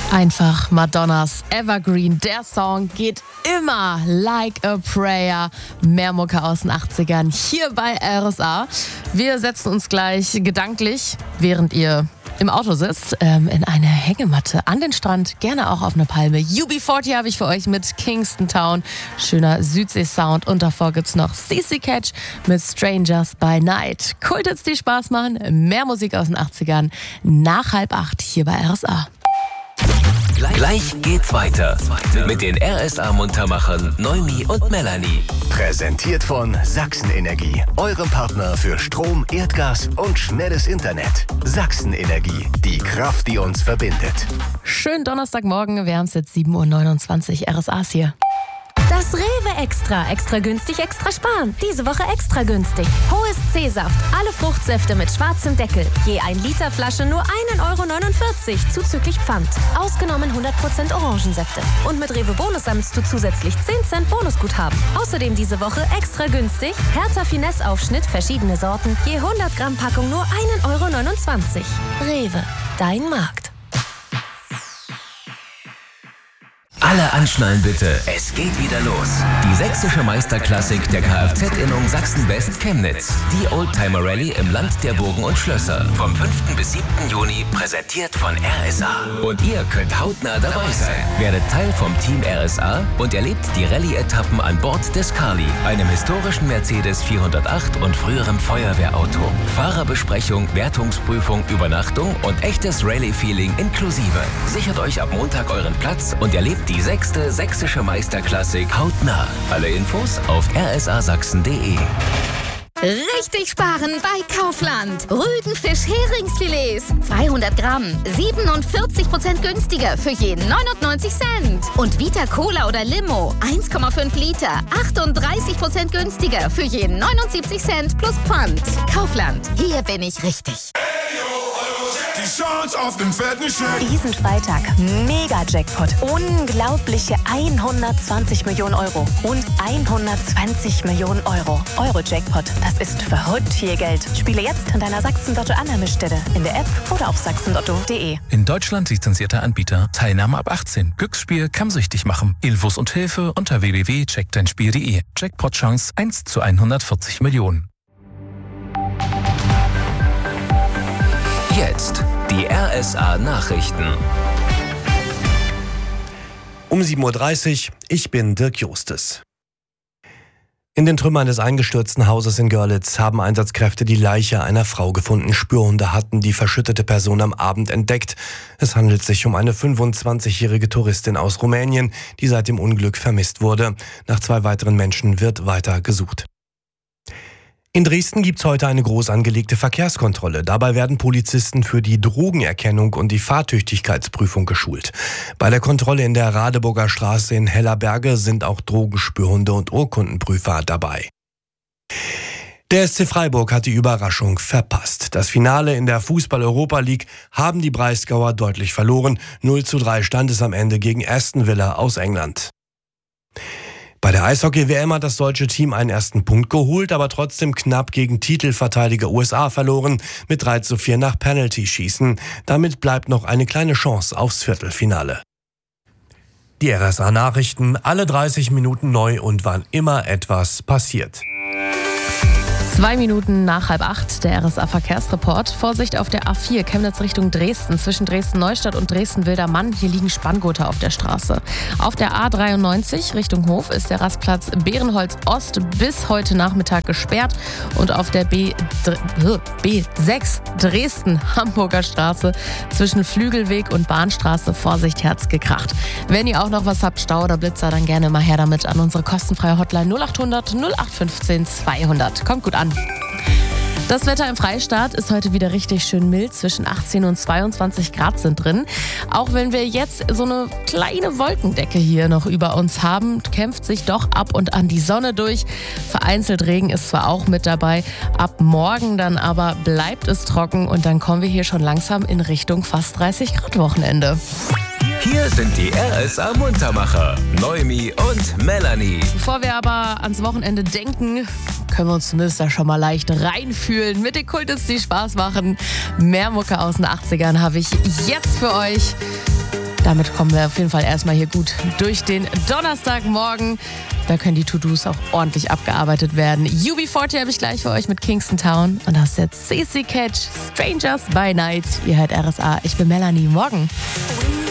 Einfach Madonnas Evergreen. Der Song geht immer like a prayer. Mehr Mucke aus den 80ern hier bei RSA. Wir setzen uns gleich gedanklich, während ihr im Auto sitzt, in eine Hängematte an den Strand, gerne auch auf eine Palme. UB40 habe ich für euch mit Kingston Town. Schöner Südsee-Sound. Und davor gibt's noch CC Catch mit Strangers by Night. Kulthits, die Spaß machen. Mehr Musik aus den 80ern. Nach 7:30 hier bei RSA. Gleich geht's weiter mit den RSA-Muntermachern Noemi und Melanie. Präsentiert von Sachsen-Energie, eurem Partner für Strom, Erdgas und schnelles Internet. Sachsen-Energie, die Kraft, die uns verbindet. Schönen Donnerstagmorgen, wir haben es jetzt 7:29 Uhr, RSA's hier. Das Rewe Extra. Extra günstig, extra sparen. Diese Woche extra günstig. Hohes C-Saft. Alle Fruchtsäfte mit schwarzem Deckel. Je 1 Liter Flasche nur 1,49 € zuzüglich Pfand. Ausgenommen 100% Orangensäfte. Und mit Rewe Bonus sammelst du zusätzlich 10 Cent Bonusguthaben. Außerdem diese Woche extra günstig. Hertha Finesse Aufschnitt, verschiedene Sorten. Je 100 Gramm Packung nur 1,29 €. Rewe, dein Markt. Alle anschnallen bitte, es geht wieder los. Die sächsische Meisterklassik der Kfz-Innung Sachsen-West Chemnitz. Die Oldtimer-Rallye im Land der Burgen und Schlösser. Vom 5. bis 7. Juni, präsentiert von RSA. Und ihr könnt hautnah dabei sein. Werdet Teil vom Team RSA und erlebt die Rallye-Etappen an Bord des Carly, einem historischen Mercedes 408 und früherem Feuerwehrauto. Fahrerbesprechung, Wertungsprüfung, Übernachtung und echtes Rallye-Feeling inklusive. Sichert euch ab Montag euren Platz und erlebt die 6. sächsische Meisterklassik hautnah. Alle Infos auf rsasachsen.de. Richtig sparen bei Kaufland. Rügenfisch Heringsfilets. 200 Gramm. 47% günstiger für jeden 99 Cent. Und Vita Cola oder Limo. 1,5 Liter. 38% günstiger für jeden 79 Cent plus Pfand. Kaufland. Hier bin ich richtig. Die Chance auf den fetten Scheck. Diesen Freitag Mega-Jackpot. Unglaubliche 120 Millionen Euro und 120 Millionen Euro. Euro-Jackpot, das ist verrückt viel Geld. Spiele jetzt an deiner Sachsen-Lotto-Annahmestelle, in der App oder auf sachsenlotto.de. In Deutschland lizenzierter Anbieter. Teilnahme ab 18. Glücksspiel kann süchtig machen. Infos und Hilfe unter www.checkdeinspiel.de. Jackpot-Chance 1 zu 140 Millionen. Jetzt die RSA-Nachrichten. Um 7:30 Uhr, ich bin Dirk Justes. In den Trümmern des eingestürzten Hauses in Görlitz haben Einsatzkräfte die Leiche einer Frau gefunden. Spürhunde hatten die verschüttete Person am Abend entdeckt. Es handelt sich um eine 25-jährige Touristin aus Rumänien, die seit dem Unglück vermisst wurde. Nach 2 weiteren Menschen wird weiter gesucht. In Dresden gibt's heute eine groß angelegte Verkehrskontrolle. Dabei werden Polizisten für die Drogenerkennung und die Fahrtüchtigkeitsprüfung geschult. Bei der Kontrolle in der Radeburger Straße in Hellerberge sind auch Drogenspürhunde und Urkundenprüfer dabei. Der SC Freiburg hat die Überraschung verpasst. Das Finale in der Fußball-Europa League haben die Breisgauer deutlich verloren. 0:3 stand es am Ende gegen Aston Villa aus England. Bei der Eishockey-WM hat das deutsche Team einen ersten Punkt geholt, aber trotzdem knapp gegen Titelverteidiger USA verloren, mit 3:4 nach Penalty-Schießen. Damit bleibt noch eine kleine Chance aufs Viertelfinale. Die RSA-Nachrichten, alle 30 Minuten neu und wann immer etwas passiert. 2 Minuten nach 7:30, der RSA-Verkehrsreport. Vorsicht auf der A4 Chemnitz Richtung Dresden. Zwischen Dresden-Neustadt und Dresden-Wildermann. Hier liegen Spanngurte auf der Straße. Auf der A93 Richtung Hof ist der Rastplatz Bärenholz Ost bis heute Nachmittag gesperrt. Und auf der B6 Dresden-Hamburger Straße zwischen Flügelweg und Bahnstraße Vorsicht, Herz gekracht. Wenn ihr auch noch was habt, Stau oder Blitzer, dann gerne mal her damit an unsere kostenfreie Hotline 0800 0815 200. Kommt gut an. Das Wetter im Freistaat ist heute wieder richtig schön mild. Zwischen 18 und 22 Grad sind drin. Auch wenn wir jetzt so eine kleine Wolkendecke hier noch über uns haben, kämpft sich doch ab und an die Sonne durch. Vereinzelt Regen ist zwar auch mit dabei, ab morgen dann aber bleibt es trocken und dann kommen wir hier schon langsam in Richtung fast 30 Grad Wochenende. Hier sind die RSA-Muntermacher, Noemi und Melanie. Bevor wir aber ans Wochenende denken, können wir uns zumindest da schon mal leicht reinfühlen mit den Kulthits, die Spaß machen. Mehr Mucke aus den 80ern habe ich jetzt für euch. Damit kommen wir auf jeden Fall erstmal hier gut durch den Donnerstagmorgen. Da können die To-Dos auch ordentlich abgearbeitet werden. UB40 habe ich gleich für euch mit Kingston Town. Und das ist jetzt CC Catch, Strangers by Night. Ihr hört RSA. Ich bin Melanie. Morgen.